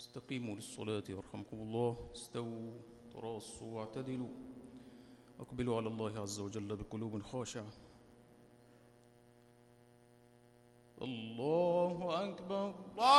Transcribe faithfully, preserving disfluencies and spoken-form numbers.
استقيموا للصلاة يرحمكم الله. استووا تراصوا واعتدلوا. أقبلوا على الله عز وجل بقلوب خاشعة. الله أكبر.